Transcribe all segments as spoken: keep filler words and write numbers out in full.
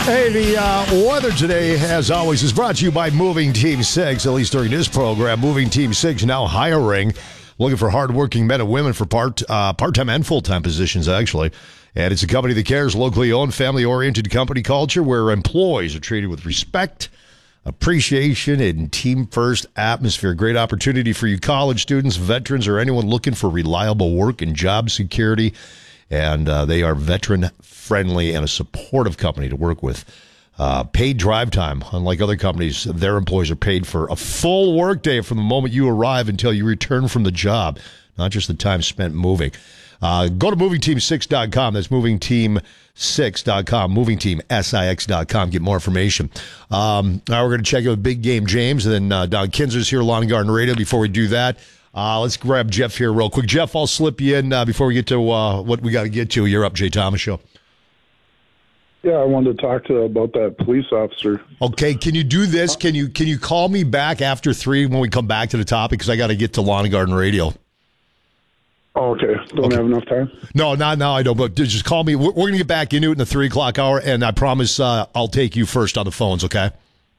Hey, the uh, weather today, as always, is brought to you by Moving Team six, at least during this program. Moving Team six now hiring, looking for hardworking men and women for part, uh, part-time and full-time positions, actually. And it's a company that cares, locally owned, family-oriented company culture where employees are treated with respect, appreciation, and team-first atmosphere. Great opportunity for you college students, veterans, or anyone looking for reliable work and job security. And uh, they are veteran-friendly and a supportive company to work with. Uh, paid drive time. Unlike other companies, their employees are paid for a full workday from the moment you arrive until you return from the job, not just the time spent moving. Uh, go to moving team six dot com. That's moving team six dot com, moving team six dot com. Get more information. Um, now we're going to check out Big Game James, and then uh, Don Kinzer's here, Lawn and Garden Radio. Before we do that, Uh, let's grab Jeff here real quick. Jeff, I'll slip you in uh, before we get to uh, what we got to get to. You're up, Jay Thomas Show. Yeah, I wanted to talk to about that police officer. Okay, can you do this? Can you can you call me back after three when we come back to the topic? Because I got to get to Lawn and Garden Radio. Oh, okay. Don't okay. have enough time? No, not now. I don't. But just call me. We're, we're going to get back into it in the three o'clock hour, and I promise uh, I'll take you first on the phones. Okay.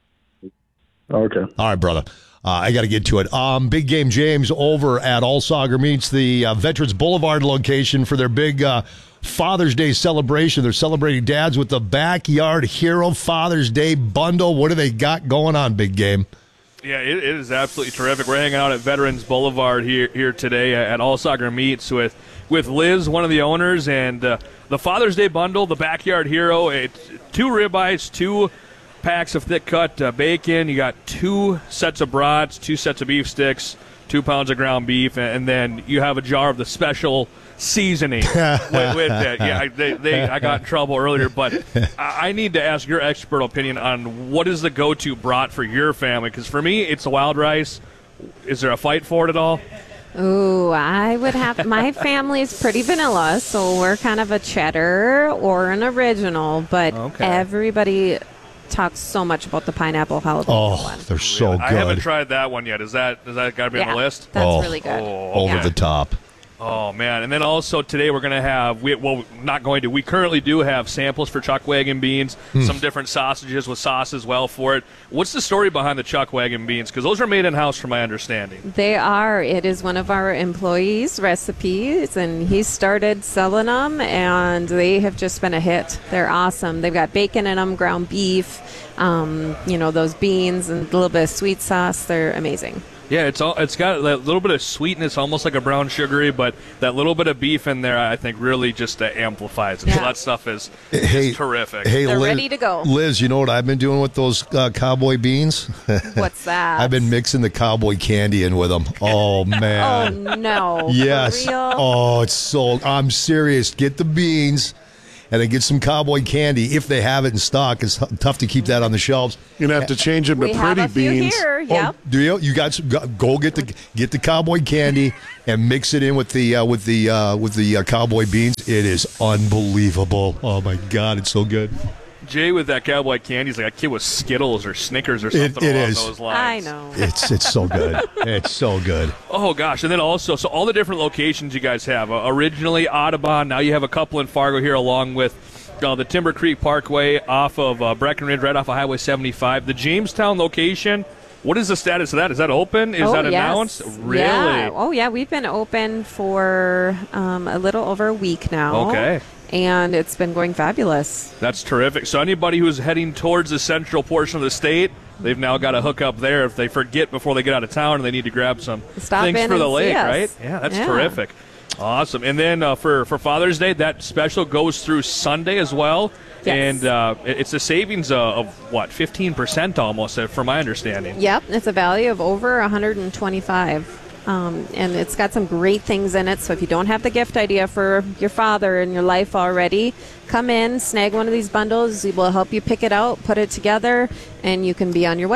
Okay. All right, brother. Uh, I got to get to it. Um, Big Game James over at Allsager Meats, the uh, Veterans Boulevard location for their big uh, Father's Day celebration. They're celebrating dads with the Backyard Hero Father's Day bundle. What do they got going on, Big Game? Yeah, it, it is absolutely terrific. We're hanging out at Veterans Boulevard here here today at Allsager Meats with with Liz, one of the owners, and uh, the Father's Day bundle, the Backyard Hero. It's two ribeyes, two packs of thick-cut uh, bacon. You got two sets of brats, two sets of beef sticks, two pounds of ground beef, and then you have a jar of the special seasoning with, with it. Yeah, I, they, they, I got in trouble earlier, but I, I need to ask your expert opinion on what is the go-to brat for your family, because for me, it's the wild rice. Is there a fight for it at all? Ooh, I would have, my family's pretty vanilla, so we're kind of a cheddar or an original, but okay. everybody talks so much about the pineapple jalapeno Oh, one. they're so good. I haven't tried that one yet. Is that is that got to be yeah, on the list? That's oh, really good. Oh, over yeah. the top. Oh, man. And then also today we're going to have, we, well, not going to, we currently do have samples for Chuck Wagon beans, mm. some different sausages with sauce as well for it. What's the story behind the Chuck Wagon beans? Because those are made in-house from my understanding. They are. It is one of our employees' recipes, and he started selling them, and they have just been a hit. They're awesome. They've got bacon in them, ground beef, um, you know, those beans, and a little bit of sweet sauce. They're amazing. Yeah, it's all, it's got that little bit of sweetness, almost like a brown sugary, but that little bit of beef in there, I think, really just uh, amplifies it. Yeah. So that stuff is, Hey, is terrific. Hey, They're Liz, ready to go. Liz, you know what I've been doing with those uh, cowboy beans? What's that? I've been mixing the cowboy candy in with them. Oh, man. Oh, no. Yes. For real? Oh, it's so. I'm serious. Get the beans, and then get some cowboy candy if they have it in stock. It's tough to keep that on the shelves. You're going to have to change them to We have pretty a few beans. here. Yep. Oh, do you? You got some, go, go get the get the cowboy candy and mix it in with the uh, with the uh, with the uh, cowboy beans. It is unbelievable. Oh my God, it's so good. Jay with that cowboy candy is like a kid with Skittles or Snickers or something it along is. those lines. I know. It's it's so good. It's so good. Oh, gosh. And then also, so all the different locations you guys have. Uh, originally, Audubon. Now you have a couple in Fargo here along with uh, the Timber Creek Parkway off of uh, Breckenridge, right off of Highway seventy-five. The Jamestown location, what is the status of that? Is that open? Is oh, that yes. announced? Really? Yeah. Oh, yeah. We've been open for um, a little over a week now. Okay. And it's been going fabulous. That's terrific. So anybody who's heading towards the central portion of the state, they've now got to hook up there if they forget before they get out of town and they need to grab some Stop things in for the and see lake, us. right? Yeah, that's Yeah. terrific. Awesome. And then uh, for, for Father's Day, that special goes through Sunday as well. Yes. And uh, it- it's a savings uh, of, what, fifteen percent almost, uh, from my understanding. Yep. It's a value of over one hundred twenty-five. Um, and it's got some great things in it. So if you don't have the gift idea for your father in your life already, come in, snag one of these bundles. We'll help you pick it out, put it together, and you can be on your way.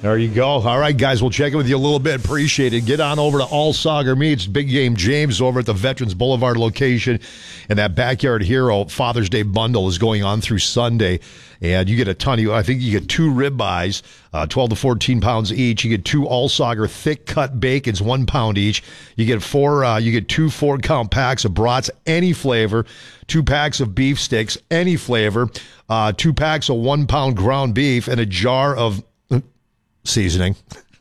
There you go. All right, guys, we'll check in with you a little bit. Appreciate it. Get on over to All Sauger Meats, Big Game James over at the Veterans Boulevard location. And that Backyard Hero Father's Day bundle is going on through Sunday. And you get a ton of, I think you get two ribeyes, uh, twelve to fourteen pounds each. You get two All Sauger thick cut bacons, one pound each. You get four, uh, you get two four count packs of brats, any flavor, two packs of beef sticks, any flavor, uh, two packs of one pound ground beef, and a jar of seasoning.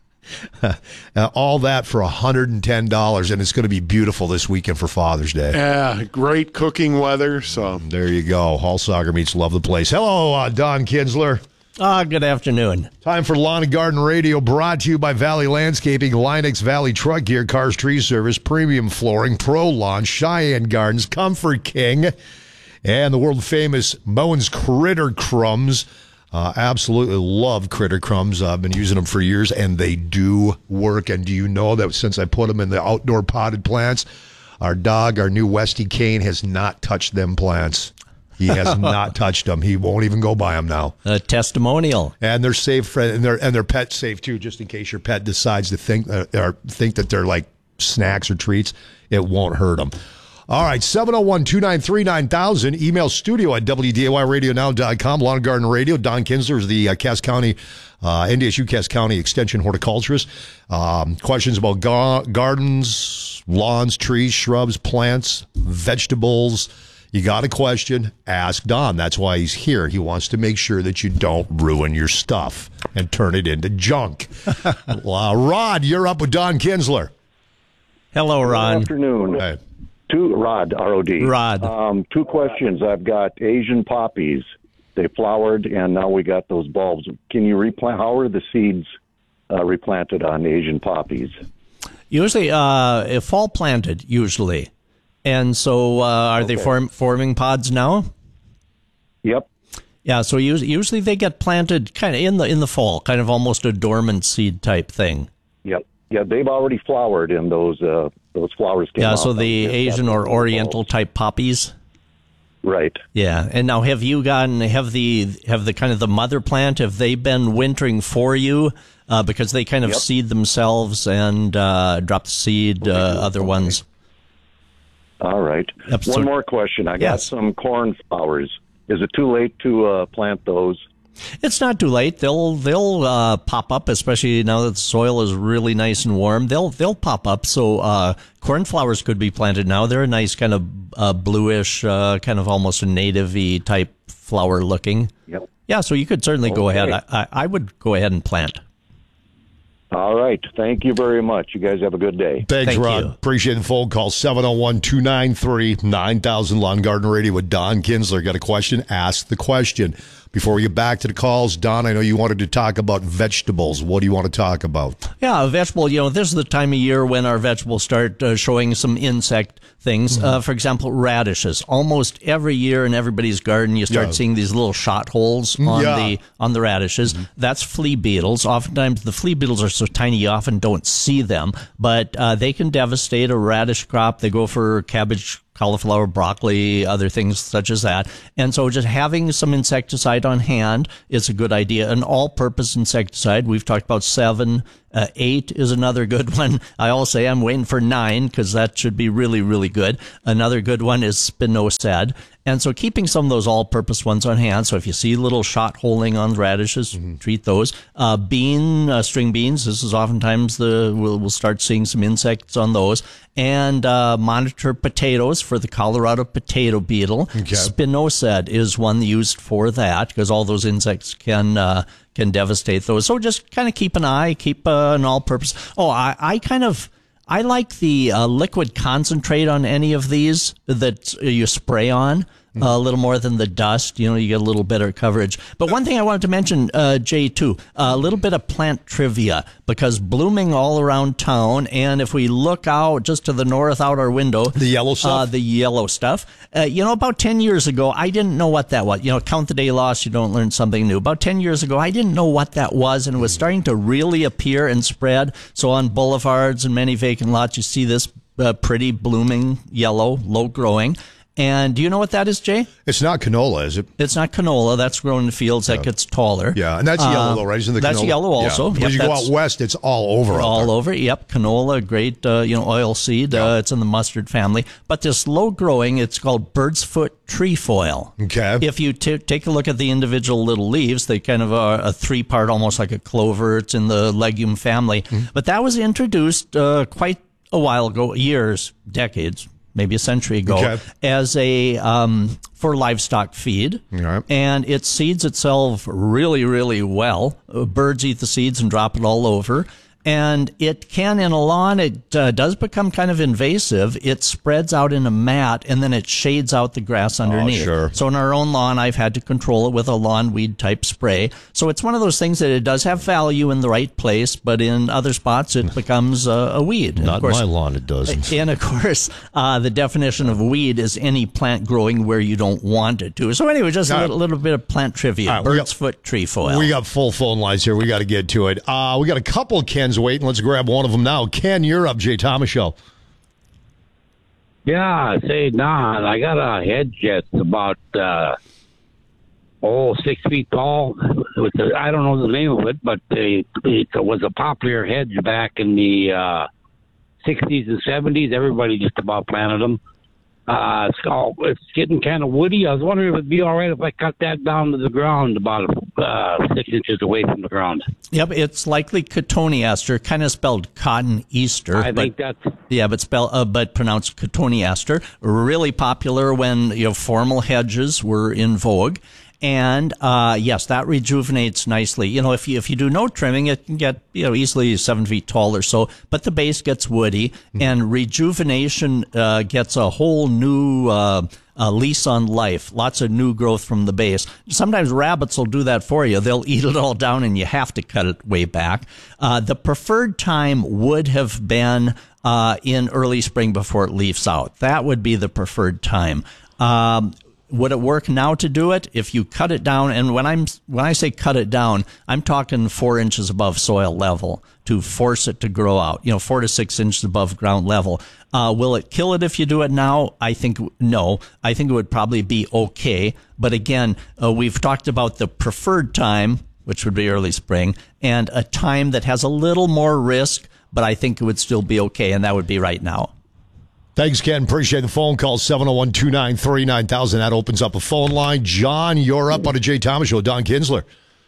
uh, all that for one hundred ten dollars, and it's going to be beautiful this weekend for Father's Day. Yeah, great cooking weather. So there you go. All Sauger Meats, love the place. Hello, uh, Don Kinsler. Ah, good afternoon. Time for Lawn and Garden Radio, brought to you by Valley Landscaping, Linux Valley Truck Gear, Cars Tree Service, Premium Flooring, Pro Lawn, Cheyenne Gardens, Comfort King, and the world-famous Moen's Critter Crumbs. Uh, absolutely love Critter Crumbs. Uh, I've been using them for years, and they do work. And do you know that since I put them in the outdoor potted plants, our dog, our new Westie Kane, has not touched them plants. He has not touched them. He won't even go by them now. A testimonial. And they're safe, for, and they're and they're pet safe too. Just in case your pet decides to think uh, or think that they're like snacks or treats, it won't hurt them. All right, seven oh one, two nine three, nine thousand. Email studio at W D A Y radio now dot com. Lawn and Garden Radio. Don Kinsler is the uh, Cass County, uh, N D S U Cass County Extension horticulturist. Um, questions about gar- gardens, lawns, trees, shrubs, plants, vegetables. You got a question, ask Don. That's why he's here. He wants to make sure that you don't ruin your stuff and turn it into junk. uh, Rod, you're up with Don Kinsler. Hello, Ron. Good afternoon. Hey. Two, Rod, R O D. Rod. Um, two questions. I've got Asian poppies. They flowered, and now we got those bulbs. Can you replant? How are the seeds uh, replanted on Asian poppies? Usually, uh, fall planted, usually. And so uh, are Okay. they form, forming pods now? Yep. Yeah, so usually, usually they get planted kind of in the in the fall, kind of almost a dormant seed type thing. Yep. Yeah, they've already flowered, and those uh, those flowers came Yeah, off. so the Yes, Asian that's or the Oriental bulbs. type poppies. Right. Yeah, and now have you gotten have the have the kind of the mother plant? Have they been wintering for you uh, because they kind of Yep. seed themselves and uh, drop the seed? Uh, other ones. All right. Yep, so- One more question. I got Yes. some cornflowers. Is it too late to uh, plant those? It's not too late. They'll they'll uh, pop up, especially now that the soil is really nice and warm. They'll they'll pop up. So uh, cornflowers could be planted now. They're a nice kind of uh, bluish, uh, kind of almost a native-y type flower looking. Yep. Yeah, so you could certainly go Okay. ahead. I, I, I would go ahead and plant. All right. Thank you very much. You guys have a good day. Thanks, Thank Rod. you. Appreciate the phone call. seven oh one, two nine three, nine thousand. Lawn and Garden Radio with Don Kinsler. Got a question? Ask the question. Before we get back to the calls, Don, I know you wanted to talk about vegetables. What do you want to talk about? Yeah, a vegetable, you know, this is the time of year when our vegetables start uh, showing some insect things. Mm-hmm. Uh, for example, radishes. Almost every year in everybody's garden, you start Yeah. seeing these little shot holes on Yeah. the on the radishes. Mm-hmm. That's flea beetles. Oftentimes, the flea beetles are so tiny you often don't see them, but uh, they can devastate a radish crop. They go for cabbage, cauliflower, broccoli, other things such as that. And so just having some insecticide on hand is a good idea. An all-purpose insecticide, we've talked about seven. Uh, eight is another good one. I always say I'm waiting for nine because that should be really, really good. Another good one is spinosad. And so keeping some of those all-purpose ones on hand. So if you see little shot holing on radishes, mm-hmm. treat those. Uh, bean, uh, string beans, this is oftentimes the, we'll, we'll start seeing some insects on those. And uh, monitor potatoes for the Colorado potato beetle. Okay. Spinosad is one used for that because all those insects can uh, can devastate those. So just kind of keep an eye, keep uh, an all-purpose. Oh, I, I kind of I like the uh, liquid concentrate on any of these that you spray on. Uh, a little more than the dust, you know, you get a little better coverage. But one thing I wanted to mention, uh, Jay, too, a little bit of plant trivia, because blooming all around town, and if we look out just to the north out our window, The yellow stuff? uh, the yellow stuff. Uh, you know, about ten years ago, I didn't know what that was. You know, count the day lost, you don't learn something new. About ten years ago, I didn't know what that was, and it was starting to really appear and spread. So on boulevards and many vacant lots, you see this uh, pretty blooming yellow, low growing. And do you know what that is, Jay? It's not canola, is it? It's not canola. That's grown in fields. That gets taller. Yeah, and that's yellow, Uh, though, right? Isn't the that's canola? yellow also. Yeah. Yep, As you go that's- out west, it's all over. out all there. over. Yep, canola, great, uh, you know, oil seed. Yeah. Uh, it's in the mustard family. But this low growing, it's called bird's foot trefoil. Okay. If you t- take a look at the individual little leaves, they kind of are a three part, almost like a clover. It's in the legume family. Mm-hmm. But that was introduced uh, quite a while ago, years, decades, maybe a century ago, Okay. as a um, for livestock feed. All right. And it seeds itself really, really well. Uh, birds eat the seeds and drop it all over. And it can, in a lawn, it uh, does become kind of invasive. It spreads out in a mat, and then it shades out the grass underneath. sure. So in our own lawn, I've had to control it with a lawn weed type spray. So it's one of those things that it does have value in the right place, but in other spots, it becomes uh, a weed. And Not of course, my lawn, it doesn't. and of course, uh, the definition of weed is any plant growing where you don't want it to. So anyway, just a All right. little, little bit of plant trivia. All right, we Bird's got- foot trefoil. We got full phone lines here. We got to get to it. Uh, we got a couple Kens waiting. Let's grab one of them now. Ken, you're up. Jay Thomas Show. Yeah, say, Don, I got a hedge that's about, uh, oh, six feet tall. With the, I don't know the name of it, but it, it was a popular hedge back in the uh, sixties and seventies. Everybody just about planted them. Uh, it's, all, it's getting kind of woody. I was wondering if it'd be all right if I cut that down to the ground about uh, six inches away from the ground. Yep, it's likely cotoneaster, kind of spelled cotton Easter. I but, think that's... yeah, but spell uh, but pronounced cotoneaster. Really popular when you know formal hedges were in vogue. And uh, yes, that rejuvenates nicely. You know, if you if you do no trimming, it can get you know easily seven feet tall or so. But the base gets woody, mm-hmm. and rejuvenation uh, gets a whole new uh, uh, lease on life. Lots of new growth from the base. Sometimes rabbits will do that for you. They'll eat it all down, and you have to cut it way back. Uh, the preferred time would have been uh, in early spring before it leaves out. That would be the preferred time. Um, Would it work now to do it? If you cut it down, and when I'm when I say cut it down, I'm talking four inches above soil level to force it to grow out. You know, four to six inches above ground level. Uh, will it kill it if you do it now? I think no. I think it would probably be okay. But again, uh, we've talked about the preferred time, which would be early spring, and a time that has a little more risk, but I think it would still be okay, and that would be right now. Thanks, Ken. Appreciate the phone call. seven oh one, two nine three, nine thousand. That opens up a phone line. John, you're up on a Jay Thomas Show. Don Kinsler.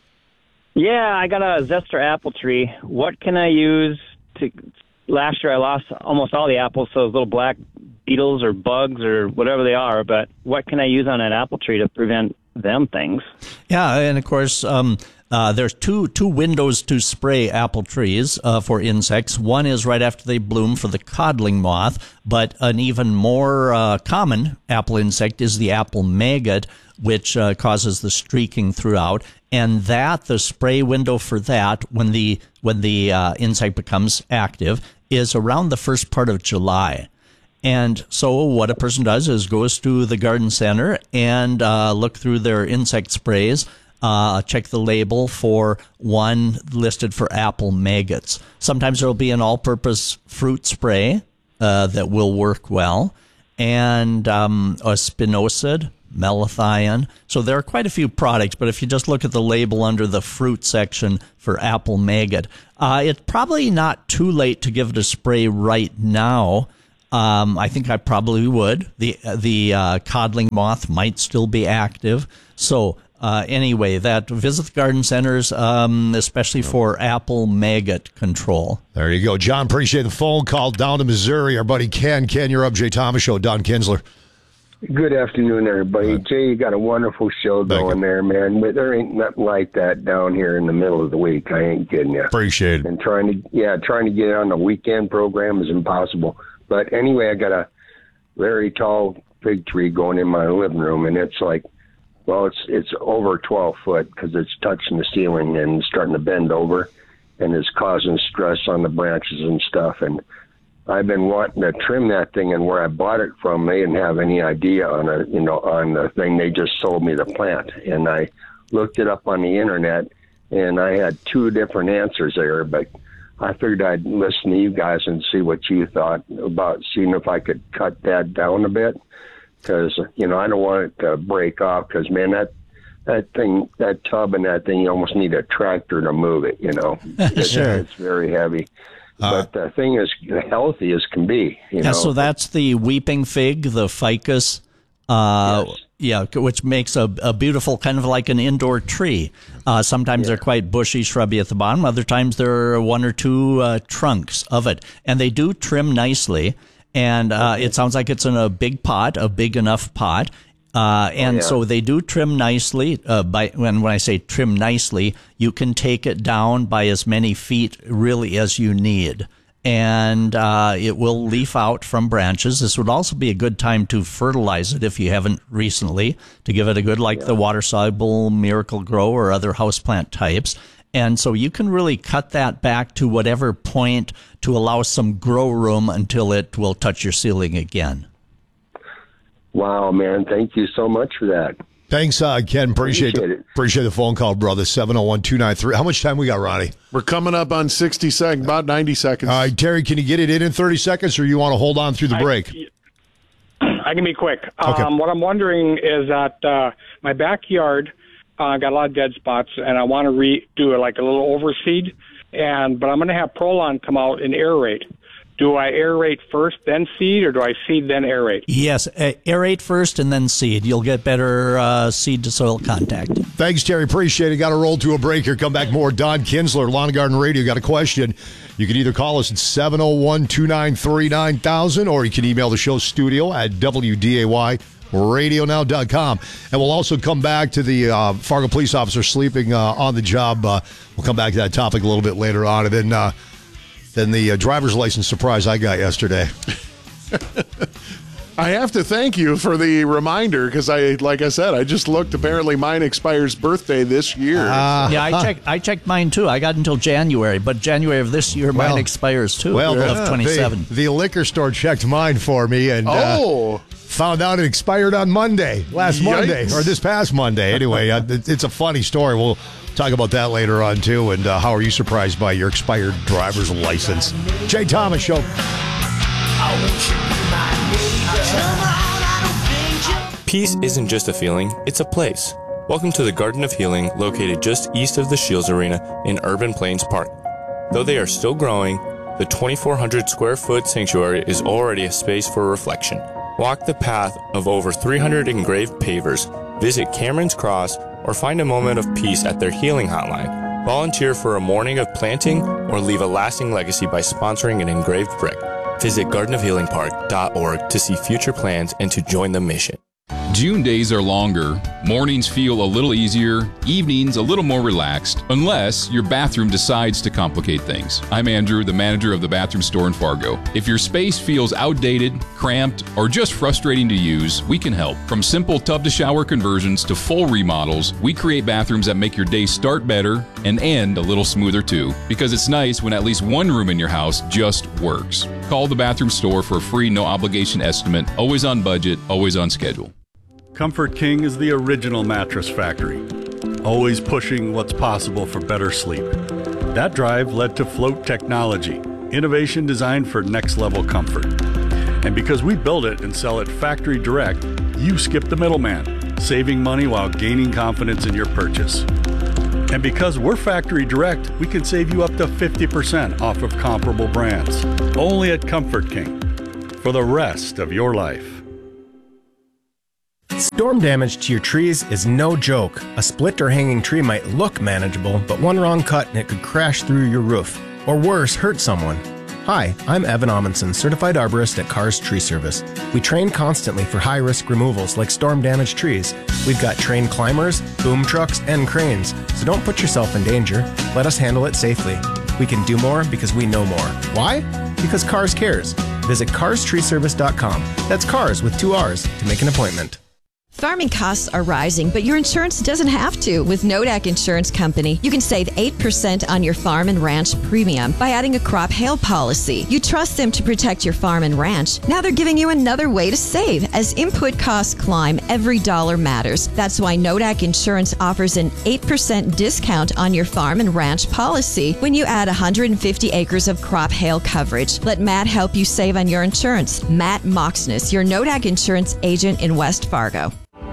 Yeah, I got a zester apple tree. What can I use to... Last year I lost almost all the apples, so those little black beetles or bugs or whatever they are, but what can I use on that apple tree to prevent them things? Yeah, and of course... Um, Uh, there's two two windows to spray apple trees uh, for insects. One is right after they bloom for the codling moth, but an even more uh, common apple insect is the apple maggot, which uh, causes the streaking throughout. And that, the spray window for that, when the when the uh, insect becomes active, is around the first part of July. And so what a person does is goes to the garden center and uh, look through their insect sprays. Uh, check the label for one listed for apple maggots. Sometimes there will be an all-purpose fruit spray uh, that will work well, and um, a spinosad, malathion. So there are quite a few products, but if you just look at the label under the fruit section for apple maggot, uh, it's probably not too late to give it a spray right now. Um, I think I probably would. The the uh, codling moth might still be active, so. Uh, anyway, that visit the garden centers, um, especially for apple maggot control. There you go. John, appreciate the phone call down to Missouri. Our buddy Ken. Ken, you're up. Jay Thomas Show. Don Kinsler. Good afternoon, everybody. Right. Jay, you got a wonderful show Thank going you. there, man. But there ain't nothing like that down here in the middle of the week. I ain't kidding you. Appreciate it. And trying to, yeah, trying to get on the weekend program is impossible. But anyway, I got a very tall fig tree going in my living room, and it's like, well, it's it's over twelve foot because it's touching the ceiling and starting to bend over, and it's causing stress on the branches and stuff. And I've been wanting to trim that thing, and where I bought it from, they didn't have any idea on a you know on the thing. They just sold me the plant, and I looked it up on the internet, and I had two different answers there. But I figured I'd listen to you guys and see what you thought about seeing if I could cut that down a bit. because, you know, I don't want it to break off because, man, that that thing, that tub and that thing, you almost need a tractor to move it, you know. It's, Sure. It's very heavy. Uh, but the thing is healthy as can be, you Yeah, know. so that's the weeping fig, the ficus, uh, Yes. yeah, which makes a, a beautiful kind of like an indoor tree. Uh, sometimes they're quite bushy, shrubby at the bottom. Other times there are one or two uh, trunks of it, and they do trim nicely. And uh, it sounds like it's in a big pot, a big enough pot. Uh, and yeah. so they do trim nicely. Uh, by when when I say trim nicely, you can take it down by as many feet really as you need, and uh, it will leaf out from branches. This would also be a good time to fertilize it if you haven't recently, to give it a good, like the water soluble Miracle Grow or other houseplant types. And so you can really cut that back to whatever point to allow some grow room until it will touch your ceiling again. Wow, man, thank you so much for that. Thanks, uh, Ken. Appreciate Appreciate it. it. Appreciate the phone call, brother. seven oh one, two nine three. How much time we got, Ronnie? We're coming up on sixty seconds, about ninety seconds. All right, Terry, can you get it in in thirty seconds, or you want to hold on through the break? I, I can be quick. Okay. Um, what I'm wondering is that uh, my backyard uh, got a lot of dead spots, and I want to redo it like a little overseed. And but I'm going to have Prolon come out and aerate. Do I aerate first, then seed, or do I seed, then aerate? Yes, uh, aerate first and then seed. You'll get better uh, seed-to-soil contact. Thanks, Terry. Appreciate it. Got to roll to a break here. Come back more. Don Kinsler, Lawn and Garden Radio. Got a question? You can either call us at seven oh one, two nine three, nine thousand, or you can email the show studio at W D A Y radio now dot com. And we'll also come back to the uh, Fargo police officer sleeping uh, on the job. Uh, we'll come back to that topic a little bit later on. And then... Uh, than the uh, driver's license surprise I got yesterday. I have to thank you for the reminder because I, like I said, I just looked. Apparently, mine expires birthday this year. Uh, Yeah, I checked. I checked mine too. I got until January, but January of this year, Well- mine expires too. Well, of the, twenty-seven. the, the liquor store checked mine for me and uh, oh, found out it expired on Monday, last Yikes. Monday, or this past Monday. Anyway, uh, it, it's a funny story. We'll talk about that later on, too. And uh, how are you surprised by your expired driver's license? Jay Thomas Show. Peace isn't just a feeling, it's a place. Welcome to the Garden of Healing, located just east of the Shields Arena in Urban Plains Park. Though they are still growing, the twenty-four hundred square foot sanctuary is already a space for reflection. Walk the path of over three hundred engraved pavers, visit Cameron's Cross, or find a moment of peace at their healing hotline. Volunteer for a morning of planting or leave a lasting legacy by sponsoring an engraved brick. Visit garden of healing park dot org to see future plans and to join the mission. June days are longer, mornings feel a little easier, evenings a little more relaxed, unless your bathroom decides to complicate things. I'm Andrew, the manager of the bathroom store in Fargo. If your space feels outdated, cramped, or just frustrating to use, we can help. From simple tub-to-shower conversions to full remodels, we create bathrooms that make your day start better and end a little smoother too, because it's nice when at least one room in your house just works. Call the bathroom store for a free no-obligation estimate, always on budget, always on schedule. Comfort King is the original mattress factory, always pushing what's possible for better sleep. That drive led to Float Technology, innovation designed for next-level comfort. And because we build it and sell it factory direct, you skip the middleman, saving money while gaining confidence in your purchase. And because we're factory direct, we can save you up to fifty percent off of comparable brands. Only at Comfort King, for the rest of your life. Storm damage to your trees is no joke. A split or hanging tree might look manageable, but one wrong cut and it could crash through your roof. Or worse, hurt someone. Hi, I'm Evan Amundsen, certified arborist at Cars Tree Service. We train constantly for high-risk removals like storm-damaged trees. We've got trained climbers, boom trucks, and cranes, so don't put yourself in danger. Let us handle it safely. We can do more because we know more. Why? Because Cars cares. Visit cars tree service dot com. That's cars with two R's to make an appointment. Farming costs are rising, but your insurance doesn't have to. With Nodak Insurance Company, you can save eight percent on your farm and ranch premium by adding a crop hail policy. You trust them to protect your farm and ranch. Now they're giving you another way to save. As input costs climb, every dollar matters. That's why Nodak Insurance offers an eight percent discount on your farm and ranch policy when you add one hundred fifty acres of crop hail coverage. Let Matt help you save on your insurance. Matt Moxness, your Nodak Insurance agent in West Fargo.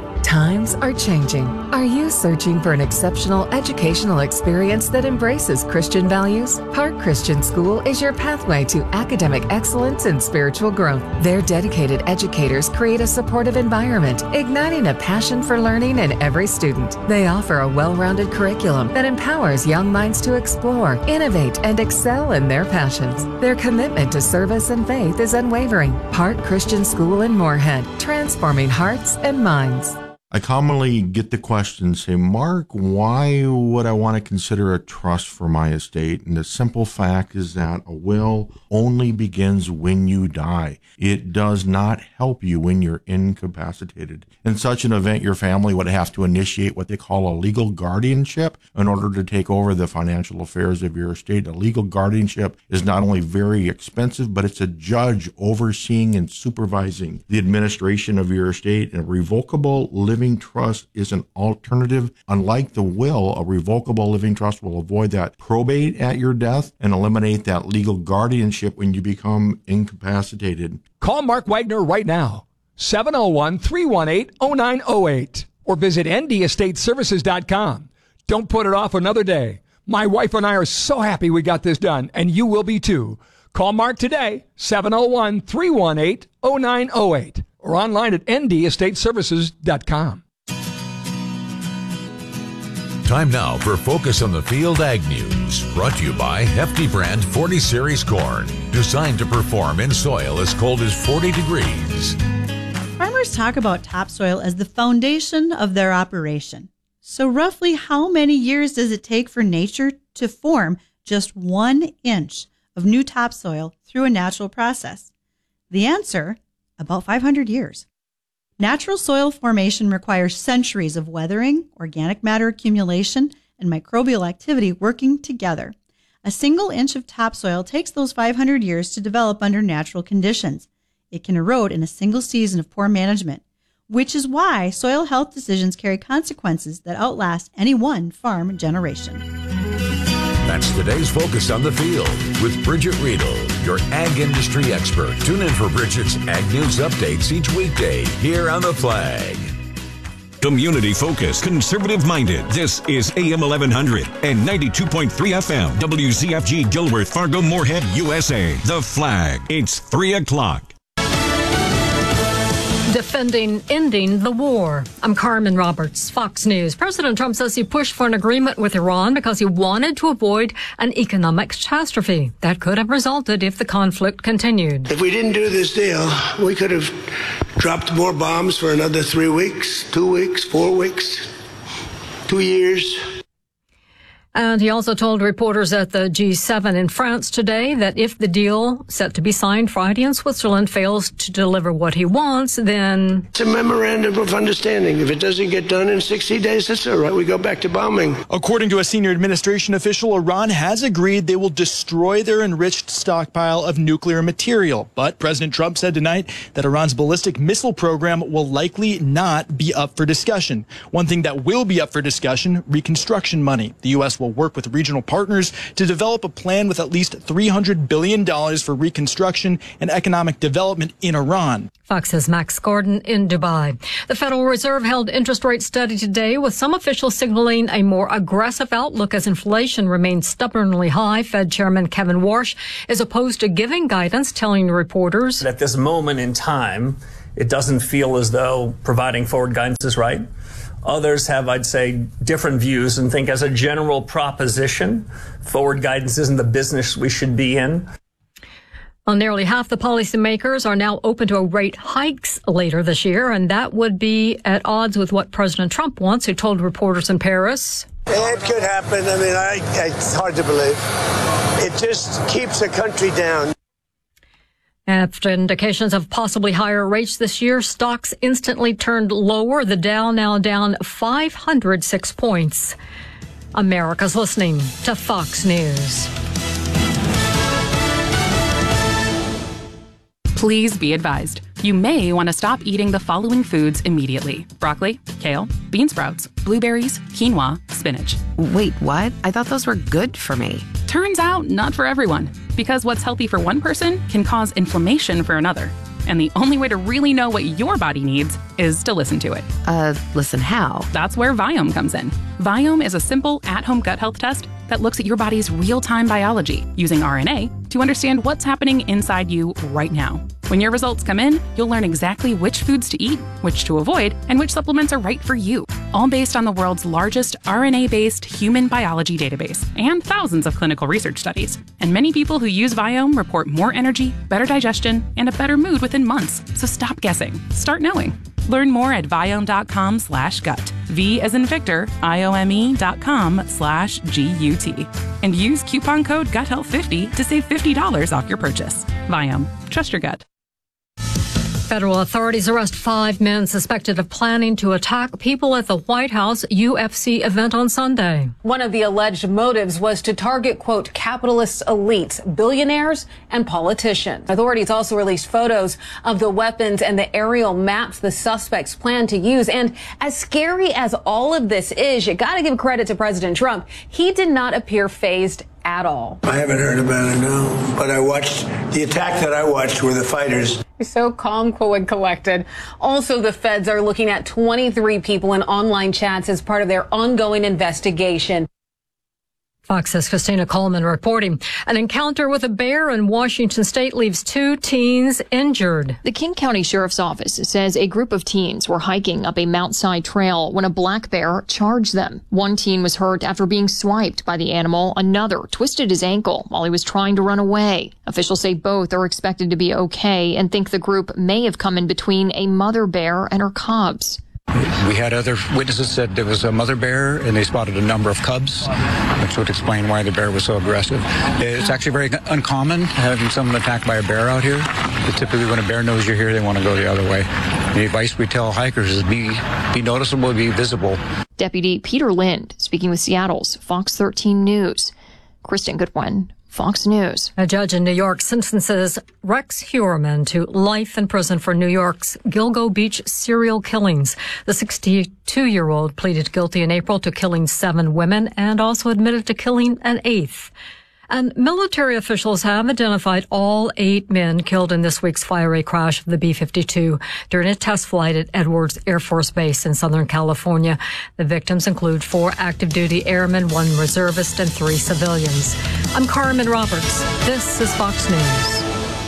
Times are changing. Are you searching for an exceptional educational experience that embraces Christian values? Park Christian School is your pathway to academic excellence and spiritual growth. Their dedicated educators create a supportive environment, igniting a passion for learning in every student. They offer a well-rounded curriculum that empowers young minds to explore, innovate, and excel in their passions. Their commitment to service and faith is unwavering. Park Christian School in Moorhead, transforming hearts and minds. I commonly get the question, say, Mark, why would I want to consider a trust for my estate? And the simple fact is that a will only begins when you die. It does not help you when you're incapacitated. In such an event, your family would have to initiate what they call a legal guardianship in order to take over the financial affairs of your estate. A legal guardianship is not only very expensive, but it's a judge overseeing and supervising the administration of your estate. And a revocable living trust is an alternative. Unlike the will, a revocable living trust will avoid that probate at your death and eliminate that legal guardianship when you become incapacitated. Call Mark Wagner right now, seven oh one, three one eight, oh nine oh eight, or visit n d estate services dot com. Don't put it off another day. My wife and I are so happy we got this done, and you will be too. Call Mark today, seven oh one, three one eight, oh nine oh eight, or online at n d estate services dot com. Time now for Focus on the Field Ag News, brought to you by Hefty Brand forty Series Corn, designed to perform in soil as cold as forty degrees. Farmers talk about topsoil as the foundation of their operation. So roughly how many years does it take for nature to form just one inch of new topsoil through a natural process? The answer, about five hundred years. Natural soil formation requires centuries of weathering, organic matter accumulation, and microbial activity working together. A single inch of topsoil takes those five hundred years to develop under natural conditions. It can erode in a single season of poor management, which is why soil health decisions carry consequences that outlast any one farm generation. That's today's Focus on the Field with Bridget Riedel, your ag industry expert. Tune in for Bridget's Ag News updates each weekday here on The Flag. Community focused, conservative minded. This is A M eleven hundred and ninety-two point three F M. W Z F G Gilworth, Fargo, Moorhead, U S A. The Flag. It's three o'clock. Defending ending the war. I'm Carmen Roberts, Fox News. President Trump says he pushed for an agreement with Iran because he wanted to avoid an economic catastrophe that could have resulted if the conflict continued. If we didn't do this deal, we could have dropped more bombs for another three weeks, two weeks, four weeks, two years. And he also told reporters at the G seven in France today that if the deal set to be signed Friday in Switzerland fails to deliver what he wants, then it's a memorandum of understanding. If it doesn't get done in sixty days, that's all right. We go back to bombing. According to a senior administration official, Iran has agreed they will destroy their enriched stockpile of nuclear material. But President Trump said tonight that Iran's ballistic missile program will likely not be up for discussion. One thing that will be up for discussion, reconstruction money. The U S will work with regional partners to develop a plan with at least three hundred billion dollars for reconstruction and economic development in Iran. Fox's Max Gordon in Dubai. The Federal Reserve held interest rate steady today, with some officials signaling a more aggressive outlook as inflation remains stubbornly high. Fed Chairman Kevin Warsh is opposed to giving guidance, telling reporters, at this moment in time, it doesn't feel as though providing forward guidance is right. Others have, I'd say, different views and think as a general proposition, forward guidance isn't the business we should be in. Well, nearly half the policymakers are now open to rate hikes later this year, and that would be at odds with what President Trump wants, who told reporters in Paris. It could happen. I mean, I, it's hard to believe. It just keeps the country down. After indications of possibly higher rates this year, stocks instantly turned lower. The Dow now down five hundred six points. America's listening to Fox News. Please be advised. You may want to stop eating the following foods immediately. Broccoli, kale, bean sprouts, blueberries, quinoa, spinach. Wait, what? I thought those were good for me. Turns out, not for everyone. Because what's healthy for one person can cause inflammation for another. And the only way to really know what your body needs is to listen to it. Uh, listen how? That's where Viome comes in. Viome is a simple at-home gut health test that looks at your body's real-time biology using R N A to understand what's happening inside you right now. When your results come in, you'll learn exactly which foods to eat, which to avoid, and which supplements are right for you. All based on the world's largest R N A-based human biology database and thousands of clinical research studies. And many people who use Viome report more energy, better digestion, and a better mood within months. So stop guessing. Start knowing. Learn more at Viome.com slash gut. V as in Victor, I-O-M-E dot com slash G-U-T. And use coupon code gut health fifty to save fifty dollars off your purchase. Viome. Trust your gut. Federal authorities arrest five men suspected of planning to attack people at the White House U F C event on Sunday. One of the alleged motives was to target, quote, capitalist elites, billionaires, and politicians. Authorities also released photos of the weapons and the aerial maps the suspects plan to use. And as scary as all of this is, you got to give credit to President Trump. He did not appear fazed at all. I haven't heard about it, no. But I watched, the attack that I watched were the fighters. He's so calm, cool, and collected. Also, the feds are looking at twenty-three people in online chats as part of their ongoing investigation. Fox's Christina Coleman reporting. An encounter with a bear in Washington state leaves two teens injured. The King County Sheriff's Office says a group of teens were hiking up a Mount Si trail when a black bear charged them. One teen was hurt after being swiped by the animal. Another twisted his ankle while he was trying to run away. Officials say both are expected to be okay and think the group may have come in between a mother bear and her cubs. We had other witnesses said there was a mother bear and they spotted a number of cubs, which would explain why the bear was so aggressive. It's actually very uncommon having someone attacked by a bear out here. But typically when a bear knows you're here, they want to go the other way. The advice we tell hikers is be, be noticeable, be visible. Deputy Peter Lind speaking with Seattle's Fox thirteen News. Kristen Goodwin, Fox News. A judge in New York sentences Rex Heuermann to life in prison for New York's Gilgo Beach serial killings. The sixty-two-year-old pleaded guilty in April to killing seven women and also admitted to killing an eighth. And military officials have identified all eight men killed in this week's fiery crash of the B fifty-two during a test flight at Edwards Air Force Base in Southern California. The victims include four active duty airmen, one reservist, and three civilians. I'm Carmen Roberts. This is Fox News.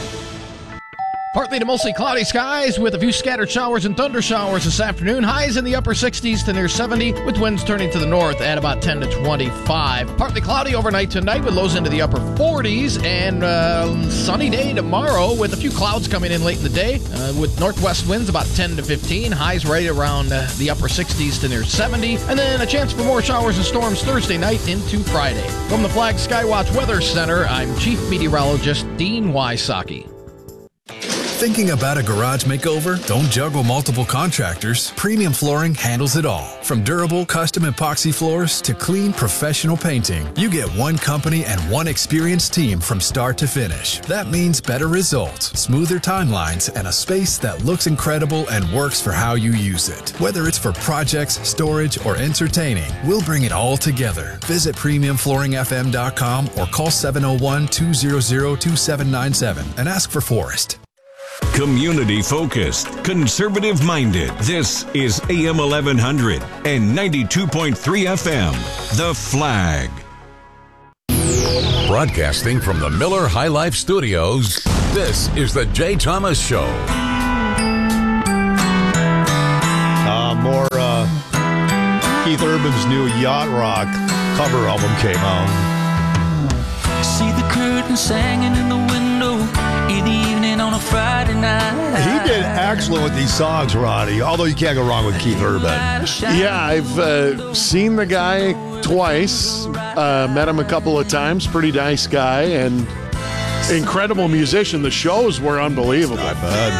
Partly to mostly cloudy skies with a few scattered showers and thunder showers this afternoon. Highs in the upper sixties to near seventy with winds turning to the north at about ten to twenty-five. Partly cloudy overnight tonight with lows into the upper forties and uh, sunny day tomorrow with a few clouds coming in late in the day uh, with northwest winds about ten to fifteen. Highs right around uh, the upper sixties to near seventy. And then a chance for more showers and storms Thursday night into Friday. From the Flag Skywatch Weather Center, I'm Chief Meteorologist Dean Wysocki. Thinking about a garage makeover? Don't juggle multiple contractors. Premium Flooring handles it all. From durable custom epoxy floors to clean professional painting, you get one company and one experienced team from start to finish. That means better results, smoother timelines, and a space that looks incredible and works for how you use it. Whether it's for projects, storage, or entertaining, we'll bring it all together. Visit premium flooring f m dot com or call seven oh one, two hundred, two seven nine seven and ask for Forrest. Community focused, conservative minded. This is A M eleven hundred and ninety-two point three F M. The Flag. Broadcasting from the Miller High Life Studios, this is the Jay Thomas Show. Uh, more uh, Keith Urban's new Yacht Rock cover album came out. See the curtains hanging in the window in the evening on a Friday night. He did excellent with these songs, Roddy, although you can't go wrong with Keith Urban. Yeah, I've uh, seen the guy twice, uh, met him a couple of times, pretty nice guy, and Incredible musician. The shows were unbelievable. I bet.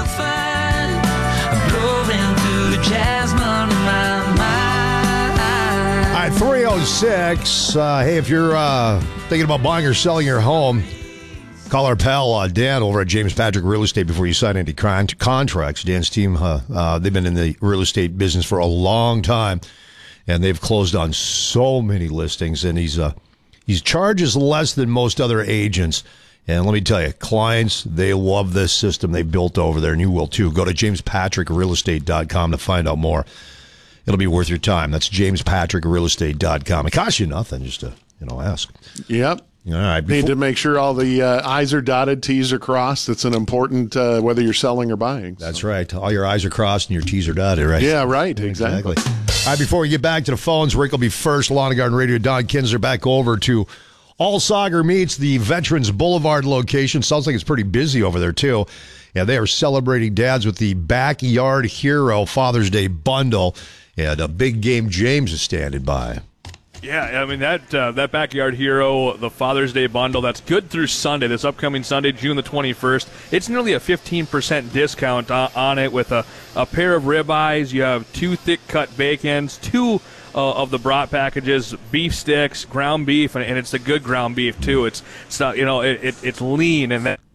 All right, three oh six. Uh, hey, if you're uh, thinking about buying or selling your home, call our pal uh, Dan over at James Patrick Real Estate before you sign any con- contracts. Dan's team, uh, uh, they've been in the real estate business for a long time, and they've closed on so many listings, and he's uh, he charges less than most other agents. And let me tell you, clients, they love this system they built over there, and you will too. Go to james patrick real estate dot com to find out more. It'll be worth your time. That's james patrick real estate dot com. It costs you nothing just to, you know, ask. Yep. All right. Before- Need to make sure all the uh, I's are dotted, T's are crossed. It's an important, uh, whether you're selling or buying. That's so. Right. All your I's are crossed and your T's are dotted, right? Yeah, right. Exactly. exactly. All right, before we get back to the phones, Rick will be first. Lawn and Garden Radio, Don Kinsler back over to All Sager Meats, the Veterans Boulevard location. Sounds like it's pretty busy over there, too. Yeah, they are celebrating dads with the Backyard Hero Father's Day bundle. And a big game James is standing by. Yeah, I mean, that uh, that Backyard Hero, the Father's Day bundle, that's good through Sunday, this upcoming Sunday, June the twenty-first. It's nearly a fifteen percent discount on, on it with a, a pair of ribeyes. You have two thick-cut bacons, two uh, of the brat packages, beef sticks, ground beef, and, and it's the good ground beef, too. It's, it's not, you know, it, it, it's lean and that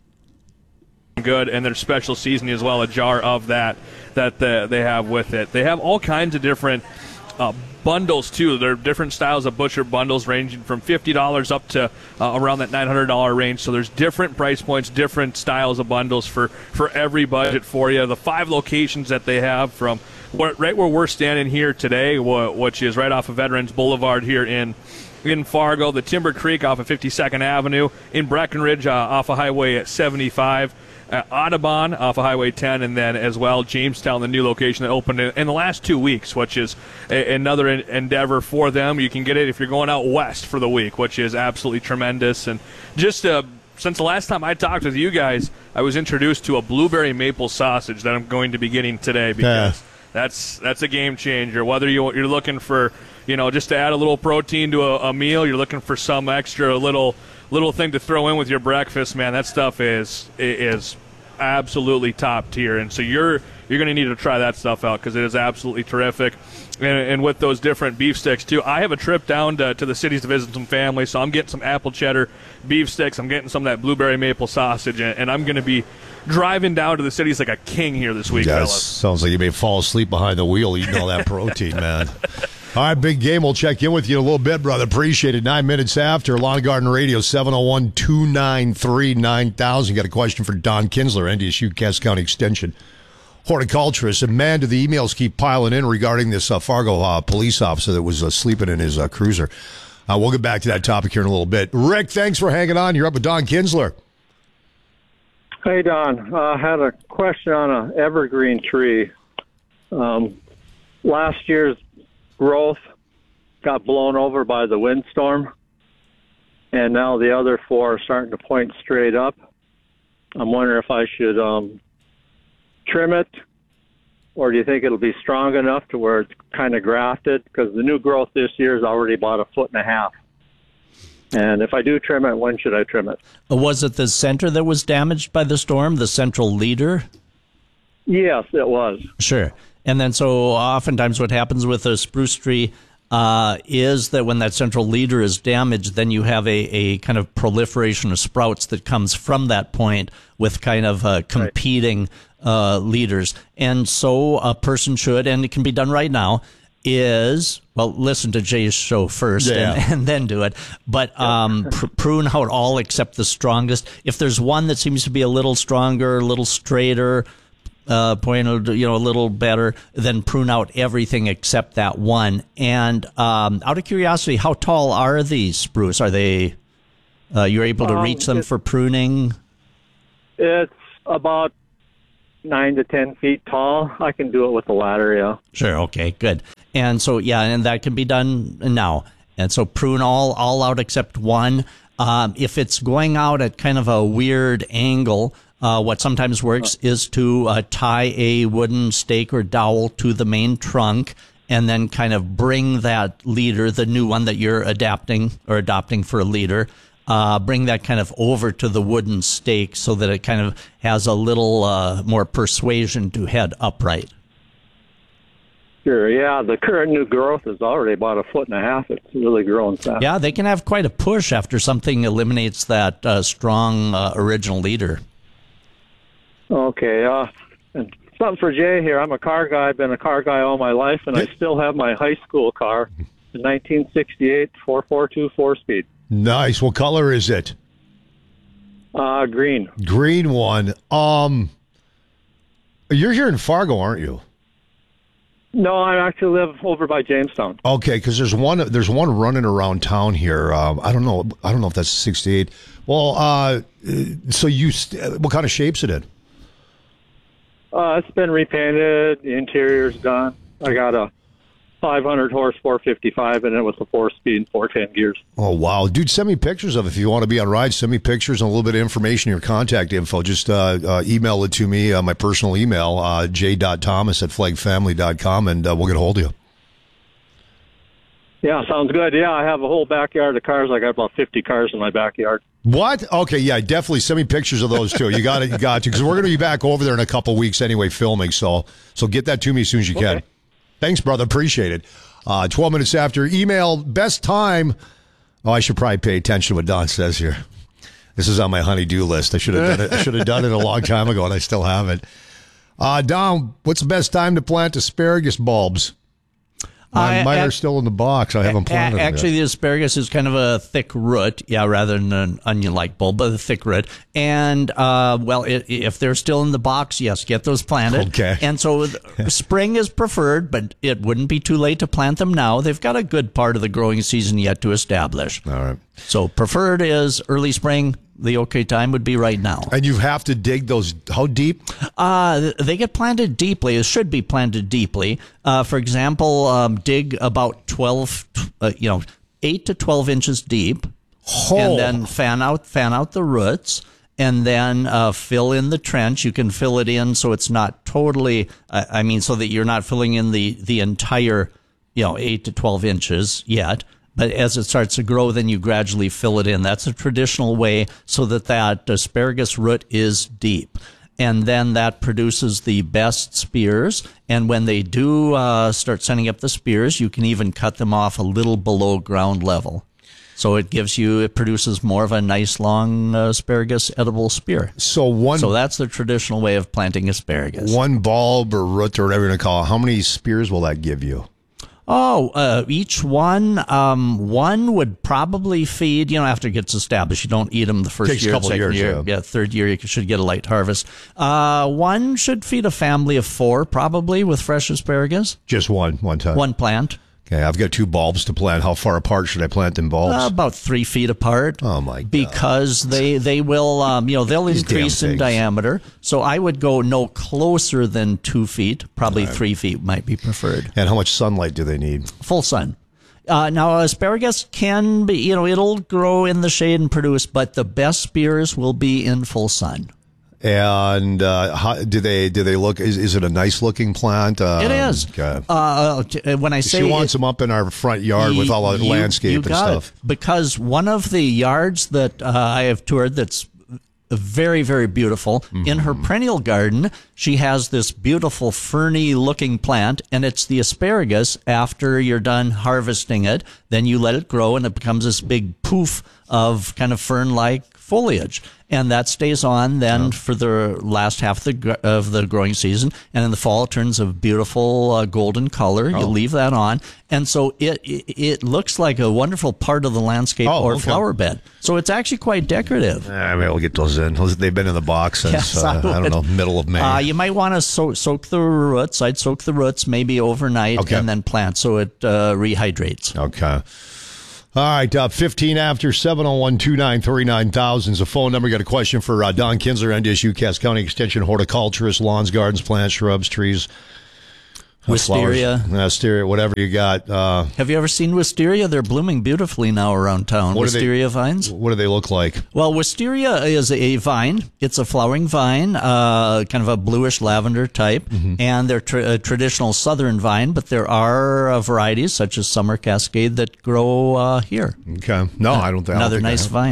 good, and there's special seasoning as well, a jar of that that the, they have with it. They have all kinds of different uh, bundles too. There are different styles of butcher bundles ranging from fifty dollars up to uh, around that nine hundred dollars range. So there's different price points, different styles of bundles for, for every budget for you. The five locations that they have from what, right where we're standing here today, which is right off of Veterans Boulevard here in in Fargo, the Timber Creek off of fifty-second Avenue, in Breckenridge uh, off of Highway seventy-five, Uh, Audubon off of Highway ten, and then as well Jamestown, the new location that opened in, in the last two weeks, which is a, another en- endeavor for them. You can get it if you're going out west for the week, which is absolutely tremendous. And just uh, since the last time I talked with you guys, I was introduced to a blueberry maple sausage that I'm going to be getting today because yeah. that's that's a game changer. Whether you, you're looking for, you know, just to add a little protein to a, a meal, you're looking for some extra little little thing to throw in with your breakfast, man, that stuff is is absolutely top tier. And so you're you're going to need to try that stuff out because it is absolutely terrific. And, and with those different beef sticks, too, I have a trip down to, to the cities to visit some family, so I'm getting some apple cheddar beef sticks. I'm getting some of that blueberry maple sausage, and, and I'm going to be driving down to the cities like a king here this week, yes, fellas. Sounds like you may fall asleep behind the wheel eating all that protein, man. All right, big game. We'll check in with you in a little bit, brother. Appreciate it. Nine minutes after. Lawn and Garden Radio, seven oh one, two nine three, nine thousand. Got a question for Don Kinsler, N D S U Cass County Extension horticulturist. And, man, do the emails keep piling in regarding this uh, Fargo uh, police officer that was uh, sleeping in his uh, cruiser. Uh, we'll get back to that topic here in a little bit. Rick, thanks for hanging on. You're up with Don Kinsler. Hey, Don. I uh, had a question on an evergreen tree. Um, last year's growth got blown over by the windstorm, and now the other four are starting to point straight up. I'm wondering if I should um, trim it, or do you think it'll be strong enough to where it's kind of grafted? Because the new growth this year is already about a foot and a half. And if I do trim it, when should I trim it? Was it the center that was damaged by the storm, the central leader? Yes, it was. Sure. And then so oftentimes what happens with a spruce tree uh, is that when that central leader is damaged, then you have a, a kind of proliferation of sprouts that comes from that point with kind of uh, competing right. uh, leaders. And so a person should, and it can be done right now, is, well, listen to Jay's show first yeah. and, and then do it. But um, pr- prune out all except the strongest. If there's one that seems to be a little stronger, a little straighter, Uh, pointed, you know, a little better, then prune out everything except that one. And um, out of curiosity, how tall are these spruce? Are they, uh, you're able to reach um, them for pruning? It's about nine to ten feet tall. I can do it with a ladder, yeah. Sure, okay, good. And so, yeah, and that can be done now. And so prune all, all out except one. Um, if it's going out at kind of a weird angle, Uh, what sometimes works is to uh, tie a wooden stake or dowel to the main trunk and then kind of bring that leader, the new one that you're adapting or adopting for a leader, uh, bring that kind of over to the wooden stake so that it kind of has a little uh, more persuasion to head upright. Sure, yeah. The current new growth is already about a foot and a half. It's really growing fast. Yeah, they can have quite a push after something eliminates that uh, strong uh, original leader. Okay, uh, and something for Jay here. I'm a car guy. I've been a car guy all my life, and I still have my high school car, the nineteen sixty-eight four forty-two four-speed. Nice. What color is it? Uh, green. Green one. Um, you're here in Fargo, aren't you? No, I actually live over by Jamestown. Okay, because there's one there's one running around town here. Um, I don't know. I don't know if that's sixty-eight. Well, uh, so you st- what kind of shape's it in? Uh, it's been repainted. The interior's done. I got a five hundred horse four fifty-five in it with a four-speed and four ten gears. Oh, wow. Dude, send me pictures of it. If you want to be on rides, send me pictures and a little bit of information, your contact info. Just uh, uh, email it to me, uh, my personal email, uh, j dot thomas at flag family dot com, and uh, we'll get a hold of you. Yeah, sounds good. Yeah, I have a whole backyard of cars. I got about fifty cars in my backyard. What? Okay, yeah, definitely send me pictures of those too. You got it, you got to, because we're going to be back over there in a couple weeks anyway, filming. So, so get that to me as soon as you can. Okay. Thanks, brother. Appreciate it. Uh, twelve minutes after. Email best time. Oh, I should probably pay attention to what Don says here. This is on my honey-do list. I should have done it. I should have done it a long time ago, and I still haven't. Uh, Don, what's the best time to plant asparagus bulbs? Mine, Uh, mine ac- are still in the box. I haven't planted A- them Actually, yet. the asparagus is kind of a thick root, yeah, rather than an onion-like bulb, but a thick root. And, uh, well, i if they're still in the box, yes, get those planted. Okay. And so th- spring is preferred, but it wouldn't be too late to plant them now. They've got a good part of the growing season yet to establish. All right. So preferred is early spring. The okay time would be right now. And you have to dig those, how deep? Uh, they get planted deeply. It should be planted deeply. Uh, for example, um, dig about twelve, uh, you know, eight to twelve inches deep, oh. and then fan out, fan out the roots, and then uh, fill in the trench. You can fill it in so it's not totally. Uh, I mean, so that you're not filling in the the entire, you know, eight to twelve inches yet. But as it starts to grow, then you gradually fill it in. That's a traditional way so that that asparagus root is deep. And then that produces the best spears. And when they do uh, start sending up the spears, you can even cut them off a little below ground level. So it gives you, it produces more of a nice long uh, asparagus edible spear. So one. So that's the traditional way of planting asparagus. One bulb or root or whatever you're going to call it, how many spears will that give you? Oh, uh, each one, um, one would probably feed, you know, after it gets established. You don't eat them the first Takes a year, couple second years, year. yeah. Yeah, third year, you should get a light harvest. Uh, one should feed a family of four, probably, with fresh asparagus. Just one, one time. One plant. Okay, I've got two bulbs to plant. How far apart should I plant them bulbs? Uh, about three feet apart. Oh, my God. Because they, they will, um, you know, they'll These increase damn in things. diameter. So I would go no closer than two feet. Probably three feet might be preferred. And how much sunlight do they need? Full sun. Uh, now, asparagus can be, you know, it'll grow in the shade and produce, but the best spears will be in full sun. And uh, how, do they do they look? Is, is it a nice looking plant? Um, It is. Okay. Uh, t- when I say She wants it- them up in our front yard with all the You- landscape you and got stuff. it. Because one of the yards that uh, I have toured that's very, very beautiful, in her perennial garden, she has this beautiful ferny looking plant, and it's the asparagus. After you're done harvesting it, then you let it grow and it becomes this big poof of kind of fern-like foliage. And that stays on then for the last half of the gr- of the growing season, and in the fall it turns a beautiful uh, golden color. You leave that on, and so it, it it looks like a wonderful part of the landscape Oh, or okay. flower bed. So it's actually quite decorative. I mean, we'll get those in. Those- They've been in the box since Yes, uh, I I, don't would. know middle of May. Uh, you might want to so- soak the roots. I'd soak the roots maybe overnight Okay. and then plant so it uh, rehydrates. Okay. All right, uh, fifteen after seven oh one two nine three nine thousand is the phone number. Got a question for uh, Don Kinsler, N D S U Cass County Extension horticulturist, lawns, gardens, plants, shrubs, trees, uh, Wisteria. flowers, wisteria, whatever you got. Uh, Have you ever seen wisteria? They're blooming beautifully now around town. What do they- Wisteria vines. what do they look like? Well, wisteria is a vine. It's a flowering vine, uh, kind of a bluish lavender type, and they're tra- a traditional southern vine, but there are uh, varieties such as Summer Cascade that grow uh, here. Okay. No, I don't think I don't Another think I nice have. vine.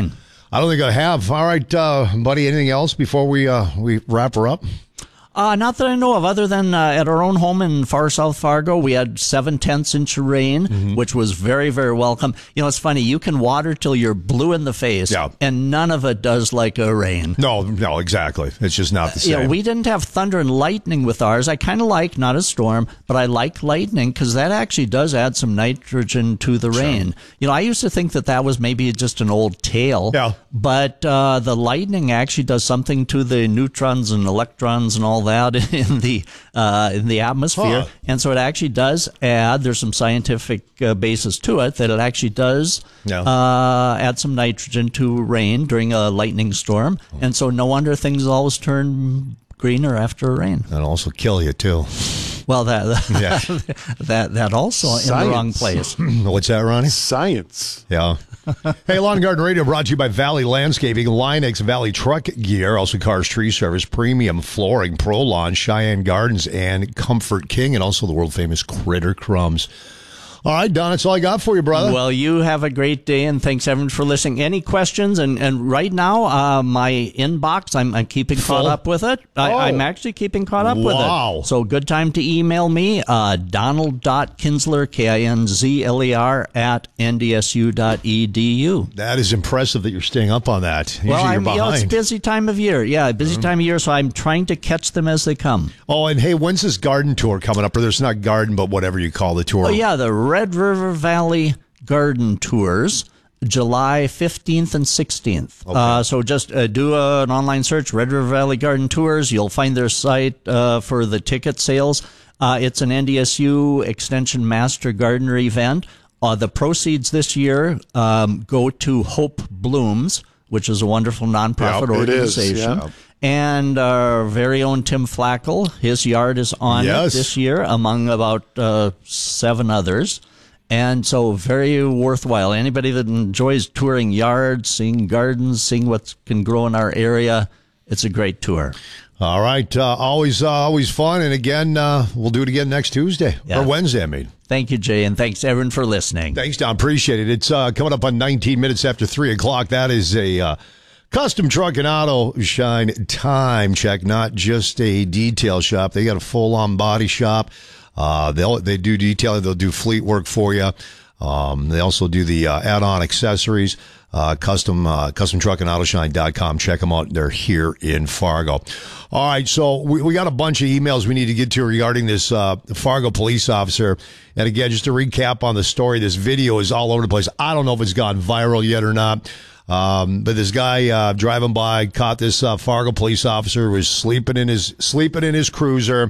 I don't think I have. All right, uh, buddy, anything else before we uh, we wrap her up? Uh, not that I know of, other than uh, at our own home in far South Fargo, we had seven-tenths inch of rain, mm-hmm. which was very, very welcome. You know, it's funny, you can water till you're blue in the face, yeah. and none of it does like a rain. No, no, exactly. It's just not the same. Uh, you know, we didn't have thunder and lightning with ours. I kind of like, not a storm, but I like lightning because that actually does add some nitrogen to the rain. Sure. You know, I used to think that that was maybe just an old tale, yeah. but uh, the lightning actually does something to the neutrons and electrons and all that in the uh, in the atmosphere, huh. and so it actually does add. There's some scientific uh, basis to it that it actually does yeah. uh, add some nitrogen to rain during a lightning storm, and so no wonder things always turn greener after a rain. And also kill you too. Well, that yeah. that that also Science. in the wrong place. What's that, Ronnie? Science. Yeah. Hey, Lawn and Garden Radio brought to you by Valley Landscaping, Linex Valley Truck Gear, also Cars Tree Service, Premium Flooring, Pro Lawn, Cheyenne Gardens, and Comfort King, and also the world-famous Critter Crumbs. All right, Don, that's all I got for you, brother. Well, you have a great day, and thanks, everyone, for listening. Any questions? And, and right now, uh, my inbox, I'm, I'm keeping Full? caught up with it. I, Oh. I'm actually keeping caught up with it. Wow. So good time to email me, uh, Donald dot Kinsler, K I N Z L E R, at N D S U dot E D U. That is impressive that you're staying up on that. Usually Well, you're I'm, you know, it's behind. busy time of year. Yeah, busy Mm-hmm. time of year, so I'm trying to catch them as they come. Oh, and hey, when's this garden tour coming up? Or there's not garden, but whatever you call the tour. Oh, yeah, the Red River Valley Garden Tours, July fifteenth and sixteenth. Okay. Uh, so just uh, do a, an online search, Red River Valley Garden Tours. You'll find their site uh, for the ticket sales. Uh, it's an N D S U Extension Master Gardener event. Uh, the proceeds this year um, go to Hope Blooms, which is a wonderful nonprofit Yep, it is, organization. yeah. And our very own Tim Flackel, his yard is on Yes. it this year, among about uh, seven others. And so very worthwhile. Anybody that enjoys touring yards, seeing gardens, seeing what can grow in our area, it's a great tour. All right. Uh, always uh, always fun. And again, uh, we'll do it again next Tuesday. Yeah. Or Wednesday, I mean. Thank you, Jay, and thanks, everyone, for listening. Thanks, Don. Appreciate it. It's uh, coming up on nineteen minutes after three o'clock. That is a uh, custom truck and auto shine time check, not just a detail shop. They got a full-on body shop. Uh, they'll, they do detailing. They'll do fleet work for you. Um, they also do the uh, add-on accessories. Uh, custom, uh, custom truck and auto shine dot com. Check them out. They're here in Fargo. All right. So we, we got a bunch of emails we need to get to regarding this, uh, Fargo police officer. And again, just to recap on the story, this video is all over the place. I don't know if it's gone viral yet or not. Um, but this guy, uh, driving by caught this, uh, Fargo police officer was sleeping in his, sleeping in his cruiser.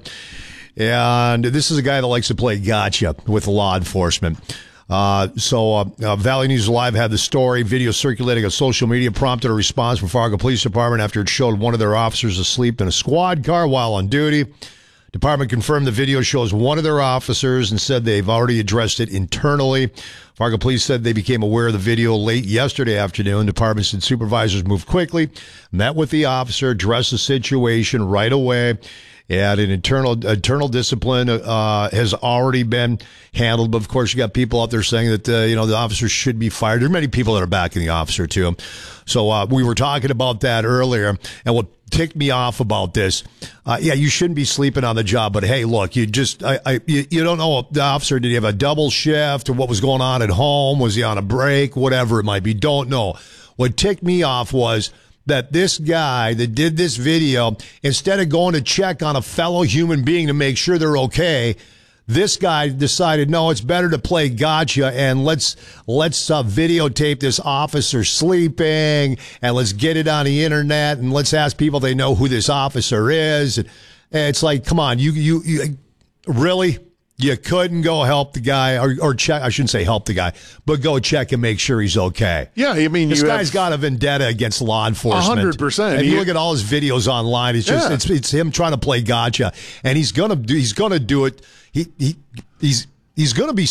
And this is a guy that likes to play gotcha with law enforcement. Uh, so, uh, uh, Valley News Live had the story. Video circulating on social media prompted a response from Fargo Police Department after it showed one of their officers asleep in a squad car while on duty. Department confirmed the video shows one of their officers and said they've already addressed it internally. Fargo Police said they became aware of the video late yesterday afternoon. Department said supervisors moved quickly, met with the officer, addressed the situation right away. And an internal internal discipline uh, has already been handled. But, of course, you got people out there saying that, uh, you know, the officer should be fired. There are many people that are backing the officer, too. So uh, we were talking about that earlier. And what ticked me off about this, uh, yeah, you shouldn't be sleeping on the job. But, hey, look, you just I, I, you, you don't know if the officer, did he have a double shift or what was going on at home? Was he on a break? Whatever it might be. Don't know. What ticked me off was that this guy that did this video, instead of going to check on a fellow human being to make sure they're okay, this guy decided, no, it's better to play gotcha and let's let's uh, videotape this officer sleeping and let's get it on the internet and let's ask people they know who this officer is. And it's like, come on, you you, you really? You couldn't go help the guy or, or check. I shouldn't say help the guy, but go check and make sure he's okay. Yeah, I mean, this you guy's have got a vendetta against law enforcement. one hundred percent. And He- you look at all his videos online. It's just Yeah. it's it's him trying to play gotcha, and he's gonna do he's gonna do it. He he he's he's gonna be